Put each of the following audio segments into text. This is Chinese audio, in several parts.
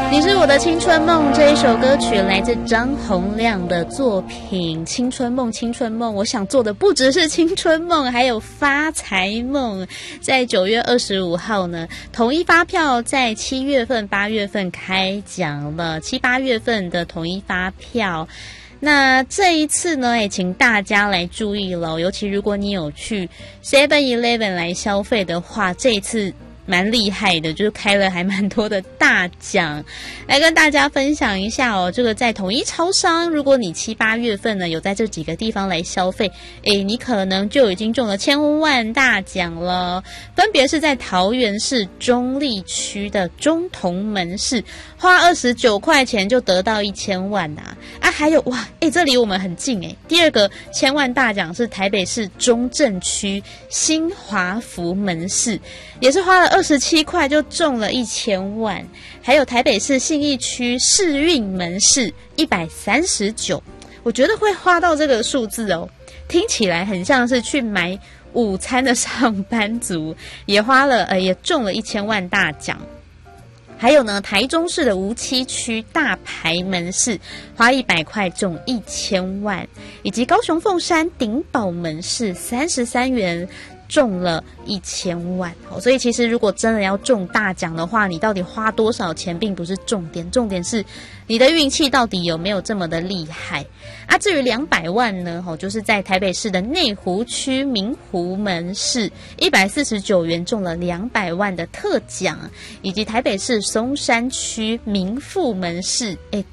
你是我的青春梦这一首歌曲来自张洪量的作品青春梦青春梦，我想做的不只是青春梦，还有发财梦。在9月25号呢，统一发票在7月份8月份开奖了，7、8月份的统一发票。那这一次呢，也请大家来注意了，尤其如果你有去 7-Eleven 来消费的话，这一次蛮厉害的，就是开了还蛮多的大奖，来跟大家分享一下哦。这个在统一超商，如果你7、8月份呢有在这几个地方来消费，你可能就已经中了千万大奖了。分别是在桃园市中坜区的中同门市，花29块钱就得到1000万啊！还有哇，这离我们很近第二个千万大奖是台北市中正区新华福门市，也是花了27块就中了1000万。还有台北市信义区世运门市139，我觉得会花到这个数字哦，听起来很像是去买午餐的上班族，也花了也中了1000万大奖。还有呢，台中市的梧栖区大牌门市花100块中1000万，以及高雄凤山顶宝门市33元中了1000万。所以其实如果真的要中大奖的话，你到底花多少钱并不是重点，重点是你的运气到底有没有这么的厉害啊。至于200万呢，就是在台北市的内湖区明湖门市149元中了200万的特奖，以及台北市松山区民富门市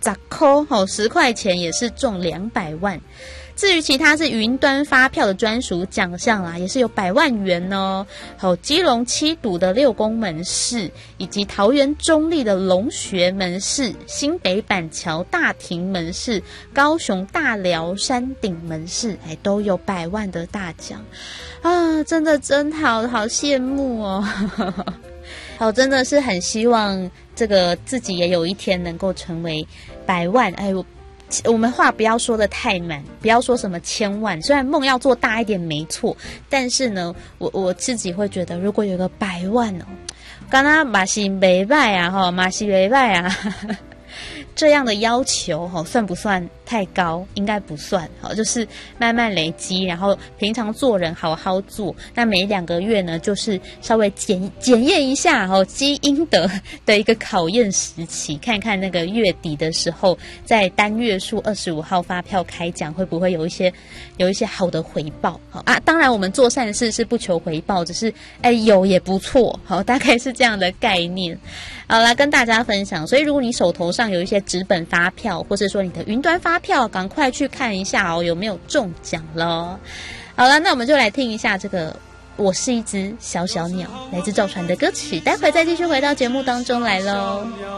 10块钱也是中200万。至于其他是云端发票的专属奖项啦，也是有100万元哦。还有基隆七堵的六宫门市，以及桃园中坜的龙学门市、新北板桥大亭门市、高雄大寮山顶门市，都有100万的大奖啊！真好羡慕哦。好，真的是很希望这个自己也有一天能够成为100万。我们话不要说的太满，不要说什么1000万，虽然梦要做大一点没错，但是呢，我自己会觉得，如果有个100万哦，刚刚嘛是没败啊，嘛是没败啊。这样的要求算不算太高？应该不算，就是慢慢累积，然后平常做人好好做，那每2个月呢，就是稍微检验一下积阴德的一个考验时期，看看那个月底的时候，在单月数25号发票开奖会不会有一些好的回报啊？当然我们做善事是不求回报，只是有也不错，大概是这样的概念。好，来跟大家分享。所以如果你手头上有一些纸本发票，或是说你的云端发票，赶快去看一下有没有中奖了。好了，那我们就来听一下这个我是一只小小鸟来自赵传的歌曲，待会再继续回到节目当中来咯。